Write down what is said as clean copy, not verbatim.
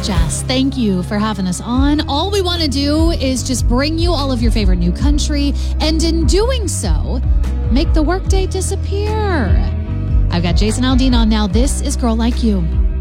Jess, thank you for having us on. All we want to do is just bring you all of your favorite new country, and in doing so, make the workday disappear. I've got Jason Aldean on now. This is Girl Like You.